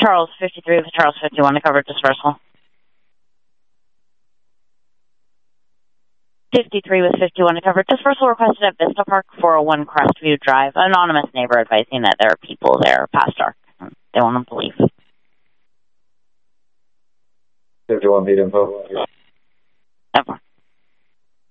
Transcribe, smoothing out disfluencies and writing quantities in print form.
Charles 53 with Charles 51 to cover dispersal. 53 with 51 to cover dispersal requested at Vista Park, 401 Crestview Drive. Anonymous neighbor advising that there are people there past dark. They want them to leave. 51 feet info.